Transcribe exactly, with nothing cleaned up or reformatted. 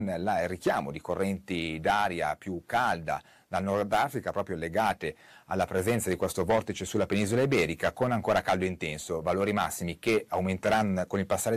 il richiamo di correnti d'aria più calda dal Nord Africa, proprio legate alla presenza di questo vortice sulla penisola iberica, con ancora caldo intenso, valori massimi che aumenteranno con il passare